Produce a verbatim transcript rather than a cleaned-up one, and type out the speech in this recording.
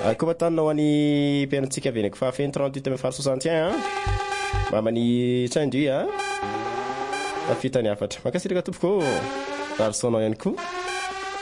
Koa matanao any pianotsika veniko fa feno trente-huit amby faro soixante et un mamany tsaindy a afitany afatra makasiraka tompoko ary sonao ihany koa